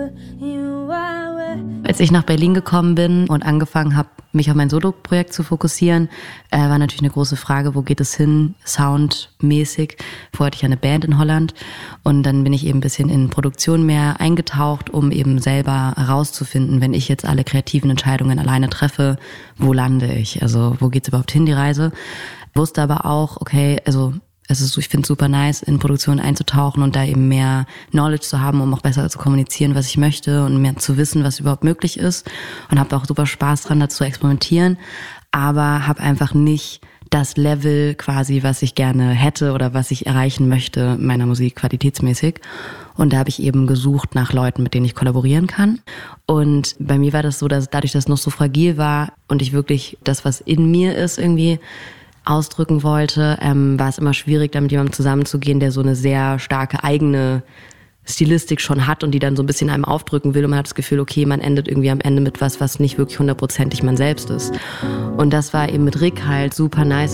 Als ich nach Berlin gekommen bin und angefangen habe, mich auf mein Solo-Projekt zu fokussieren, war natürlich eine große Frage, wo geht es hin, soundmäßig. Vorher hatte ich ja eine Band in Holland und dann bin ich eben ein bisschen in Produktion mehr eingetaucht, um eben selber herauszufinden, wenn ich jetzt alle kreativen Entscheidungen alleine treffe, wo lande ich? Also wo geht's überhaupt hin, die Reise? Wusste aber auch, okay, also ich finde es super nice, in Produktion einzutauchen und da eben mehr Knowledge zu haben, um auch besser zu kommunizieren, was ich möchte und mehr zu wissen, was überhaupt möglich ist. Und habe auch super Spaß dran, da zu experimentieren, aber habe einfach nicht das Level quasi, was ich gerne hätte oder was ich erreichen möchte meiner Musik qualitätsmäßig. Und da habe ich eben gesucht nach Leuten, mit denen ich kollaborieren kann. Und bei mir war das so, dass dadurch, dass es noch so fragil war und ich wirklich das, was in mir ist, irgendwie ausdrücken wollte, war es immer schwierig, da mit jemandem zusammenzugehen, der so eine sehr starke eigene Stilistik schon hat und die dann so ein bisschen einem aufdrücken will und man hat das Gefühl, okay, man endet irgendwie am Ende mit was nicht wirklich 100%ig man selbst ist. Und das war eben mit Rick halt super nice.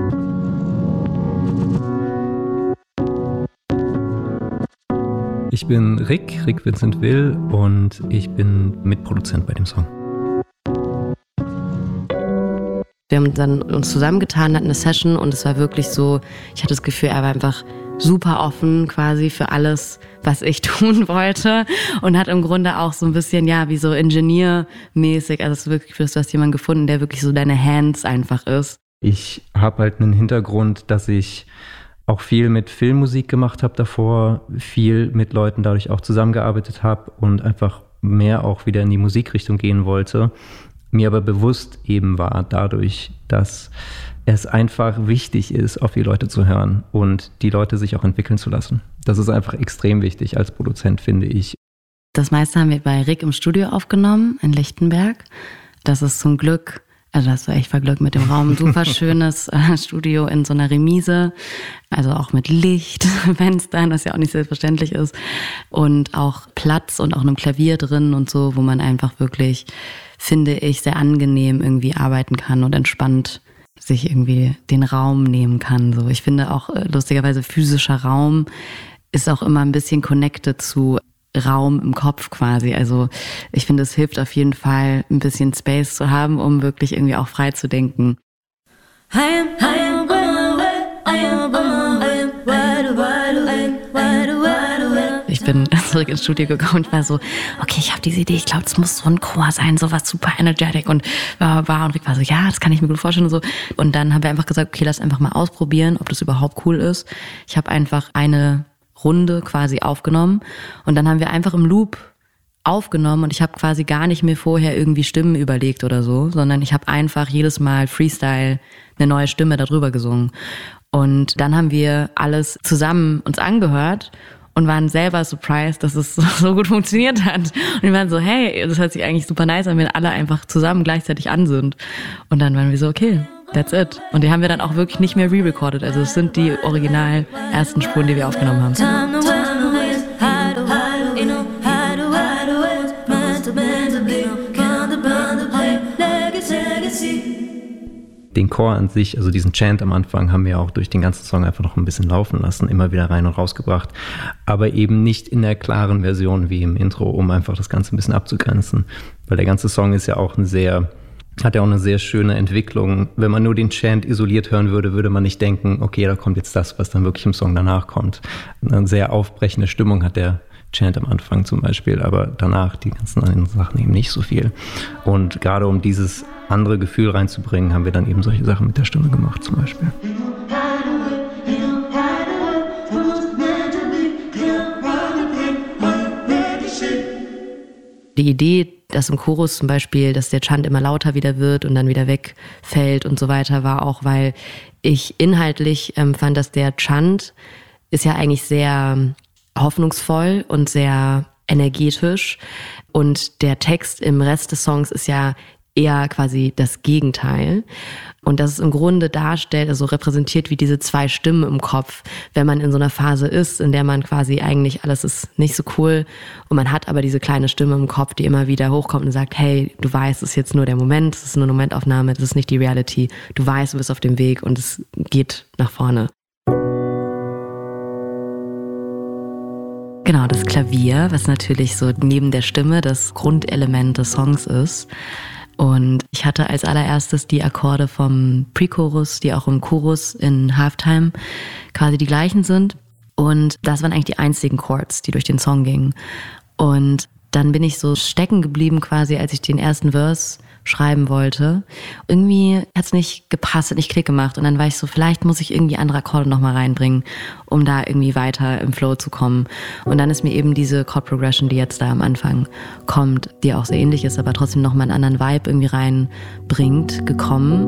Ich bin Rick Vincent Will und ich bin Mitproduzent bei dem Song. Wir haben dann uns zusammengetan, hatten eine Session und es war wirklich so, ich hatte das Gefühl, er war einfach super offen quasi für alles, was ich tun wollte und hat im Grunde auch so ein bisschen, ja, wie so Ingenieurmäßig, also es ist wirklich, du hast jemanden gefunden, der wirklich so deine Hands einfach ist. Ich habe halt einen Hintergrund, dass ich auch viel mit Filmmusik gemacht habe davor, viel mit Leuten dadurch auch zusammengearbeitet habe und einfach mehr auch wieder in die Musikrichtung gehen wollte. Mir aber bewusst eben war dadurch, dass es einfach wichtig ist, auf die Leute zu hören und die Leute sich auch entwickeln zu lassen. Das ist einfach extrem wichtig als Produzent, finde ich. Das meiste haben wir bei Rick im Studio aufgenommen, in Lichtenberg. Das ist zum Glück, also das war echt Verglück mit dem Raum, super schönes Studio in so einer Remise, also auch mit Licht, Fenstern, was ja auch nicht selbstverständlich ist und auch Platz und auch einem Klavier drin und so, wo man einfach wirklich, finde ich, sehr angenehm irgendwie arbeiten kann und entspannt sich irgendwie den Raum nehmen kann. So, ich finde auch lustigerweise physischer Raum ist auch immer ein bisschen connected zu Raum im Kopf quasi. Also ich finde, es hilft auf jeden Fall, ein bisschen Space zu haben, um wirklich irgendwie auch frei zu denken. Ich bin zurück ins Studio gekommen und war so, okay, ich habe diese Idee, ich glaube, es muss so ein Chor sein, sowas super energetic und und Rick war so, ja, das kann ich mir gut vorstellen und so. Und dann haben wir einfach gesagt, okay, lass einfach mal ausprobieren, ob das überhaupt cool ist. Ich habe einfach eine Runde quasi aufgenommen und dann haben wir einfach im Loop aufgenommen und ich habe quasi gar nicht mehr vorher irgendwie Stimmen überlegt oder so, sondern ich habe einfach jedes Mal Freestyle eine neue Stimme darüber gesungen. Und dann haben wir alles zusammen uns angehört und waren selber surprised, dass es so gut funktioniert hat. Und wir waren so, hey, das hört sich eigentlich super nice an, wenn alle einfach zusammen gleichzeitig an sind. Und dann waren wir so, okay, that's it. Und die haben wir dann auch wirklich nicht mehr re-recorded. Also es sind die original ersten Spuren, die wir aufgenommen haben. Den Chor an sich, also diesen Chant am Anfang, haben wir auch durch den ganzen Song einfach noch ein bisschen laufen lassen, immer wieder rein und rausgebracht, aber eben nicht in der klaren Version wie im Intro, um einfach das Ganze ein bisschen abzugrenzen, weil der ganze Song ist ja auch hat ja auch eine sehr schöne Entwicklung. Wenn man nur den Chant isoliert hören würde, würde man nicht denken, okay, da kommt jetzt das, was dann wirklich im Song danach kommt. Eine sehr aufbrechende Stimmung hat der Chant am Anfang zum Beispiel, aber danach die ganzen anderen Sachen eben nicht so viel. Und gerade um dieses andere Gefühl reinzubringen, haben wir dann eben solche Sachen mit der Stimme gemacht zum Beispiel. Die Idee, dass im Chorus zum Beispiel, dass der Chant immer lauter wieder wird und dann wieder wegfällt und so weiter, war auch, weil ich inhaltlich fand, dass der Chant ist ja eigentlich sehr hoffnungsvoll und sehr energetisch und der Text im Rest des Songs ist ja eher quasi das Gegenteil. Und das es im Grunde darstellt, also repräsentiert wie diese zwei Stimmen im Kopf, wenn man in so einer Phase ist, in der man quasi eigentlich alles ist nicht so cool und man hat aber diese kleine Stimme im Kopf, die immer wieder hochkommt und sagt, hey, du weißt, es ist jetzt nur der Moment, es ist nur eine Momentaufnahme, das ist nicht die Reality. Du weißt, du bist auf dem Weg und es geht nach vorne. Genau, das Klavier, was natürlich so neben der Stimme das Grundelement des Songs ist. Und ich hatte als allererstes die Akkorde vom Pre-Chorus, die auch im Chorus in Halftime quasi die gleichen sind. Und das waren eigentlich die einzigen Chords, die durch den Song gingen. Und dann bin ich so stecken geblieben quasi, als ich den ersten Verse schreiben wollte. Irgendwie hat es nicht gepasst, hat nicht Klick gemacht. Und dann war ich so, vielleicht muss ich irgendwie andere Akkorde nochmal reinbringen, um da irgendwie weiter im Flow zu kommen. Und dann ist mir eben diese Chord Progression, die jetzt da am Anfang kommt, die auch sehr ähnlich ist, aber trotzdem nochmal einen anderen Vibe irgendwie reinbringt, gekommen.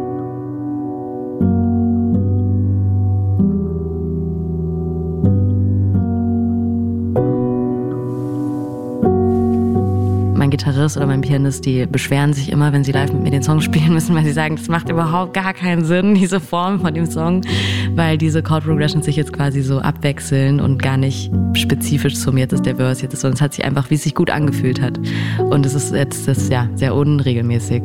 Mein Gitarrist oder mein Pianist, die beschweren sich immer, wenn sie live mit mir den Song spielen müssen, weil sie sagen, das macht überhaupt gar keinen Sinn, diese Form von dem Song, weil diese Chord Progressions sich jetzt quasi so abwechseln und gar nicht spezifisch zum jetzt ist der Verse, jetzt ist, sondern es hat sich einfach, wie es sich gut angefühlt hat. Und es ist jetzt das, ja, sehr unregelmäßig.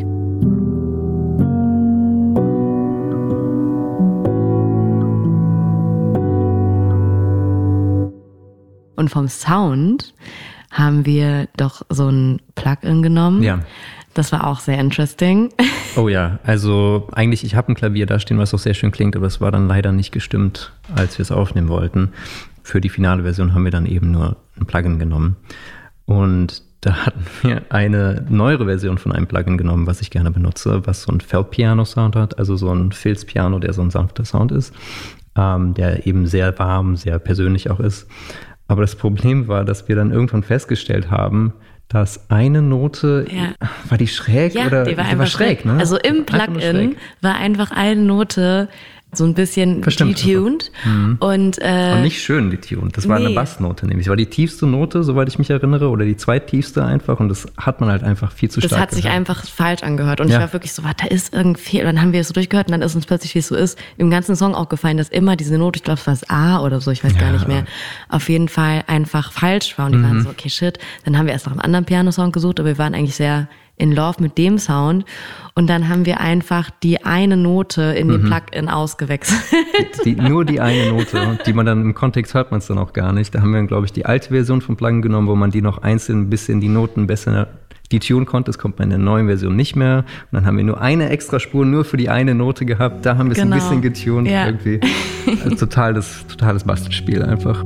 Und vom Sound haben wir doch so ein Plugin genommen. Ja. Das war auch sehr interesting. Oh ja, also eigentlich, ich habe ein Klavier da stehen, was auch sehr schön klingt, aber es war dann leider nicht gestimmt, als wir es aufnehmen wollten. Für die finale Version haben wir dann eben nur ein Plugin genommen. Und da hatten wir eine neuere Version von einem Plugin genommen, was ich gerne benutze, was so ein Felt-Piano-Sound hat, also so ein Filz-Piano, der so ein sanfter Sound ist, der eben sehr warm, sehr persönlich auch ist. Aber das Problem war, dass wir dann irgendwann festgestellt haben, dass eine Note, war die schräg? Ja, oder die war schräg. Ne? Also im Plugin war einfach eine Note so ein bisschen detuned. Und nicht schön detuned. Das war eine Bassnote nämlich. Das war die tiefste Note, soweit ich mich erinnere, oder die zweittiefste einfach. Und das hat man halt einfach viel zu stark gehört. Das hat sich einfach falsch angehört. Und ich war wirklich so, da ist irgendwie Fehler. Und dann haben wir es so durchgehört und dann ist uns plötzlich, wie es so ist, im ganzen Song auch gefallen, dass immer diese Note, ich glaube, es war das A oder so, ich weiß gar nicht mehr, auf jeden Fall einfach falsch war. Und die waren so, okay, shit. Dann haben wir erst noch einen anderen Piano-Sound gesucht, aber wir waren eigentlich sehr in love mit dem Sound. Und dann haben wir einfach die eine Note in dem Plugin ausgewechselt. Nur die eine Note, die man dann im Kontext hört man es dann auch gar nicht. Da haben wir dann, glaube ich, die alte Version vom Plugin genommen, wo man die noch einzeln ein bisschen die Noten besser detunen konnte. Das kommt man in der neuen Version nicht mehr. Und dann haben wir nur eine extra Spur nur für die eine Note gehabt. Da haben wir es ein bisschen getunt. Ja. Irgendwie. Also totales Bastelspiel einfach.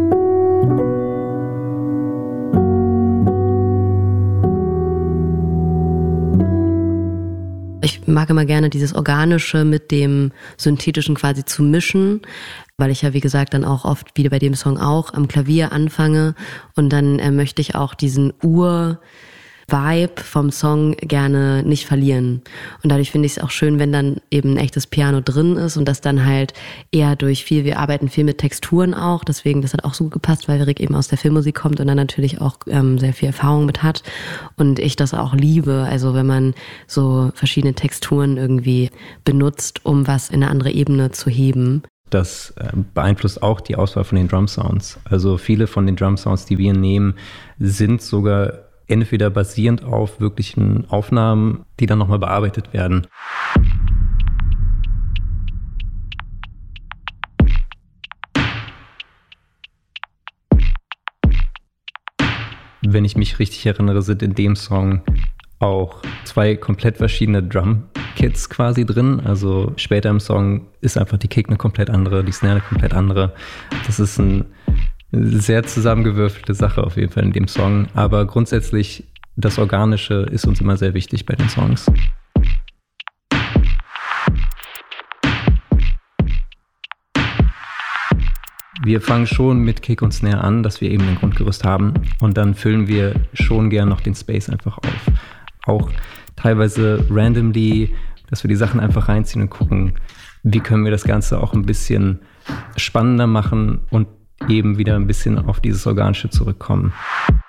Ich mag immer gerne dieses Organische mit dem Synthetischen quasi zu mischen, weil ich ja, wie gesagt, dann auch oft, wie bei dem Song auch, am Klavier anfange und dann möchte ich auch diesen Vibe vom Song gerne nicht verlieren. Und dadurch finde ich es auch schön, wenn dann eben ein echtes Piano drin ist und das dann halt eher wir arbeiten viel mit Texturen auch, deswegen, das hat auch so gut gepasst, weil Rick eben aus der Filmmusik kommt und dann natürlich auch sehr viel Erfahrung mit hat und ich das auch liebe, also wenn man so verschiedene Texturen irgendwie benutzt, um was in eine andere Ebene zu heben. Das beeinflusst auch die Auswahl von den Drum-Sounds. Also viele von den Drum-Sounds, die wir nehmen, sind sogar entweder basierend auf wirklichen Aufnahmen, die dann nochmal bearbeitet werden. Wenn ich mich richtig erinnere, sind in dem Song auch 2 komplett verschiedene Drum-Kits quasi drin. Also später im Song ist einfach die Kick eine komplett andere, die Snare eine komplett andere. Das ist eine sehr zusammengewürfelte Sache auf jeden Fall in dem Song. Aber grundsätzlich, das Organische ist uns immer sehr wichtig bei den Songs. Wir fangen schon mit Kick und Snare an, dass wir eben ein Grundgerüst haben. Und dann füllen wir schon gern noch den Space einfach auf. Auch teilweise randomly, dass wir die Sachen einfach reinziehen und gucken, wie können wir das Ganze auch ein bisschen spannender machen und eben wieder ein bisschen auf dieses Organische zurückkommen.